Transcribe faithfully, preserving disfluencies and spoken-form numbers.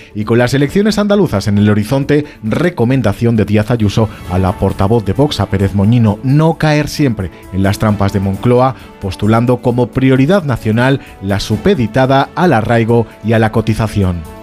Y con las elecciones andaluzas en el horizonte, recomendación de Díaz Ayuso a la portavoz de Vox, a Pérez Moñino, no caer siempre en las trampas de Moncloa, postulando como prioridad nacional la supeditada al arraigo y a la cotización.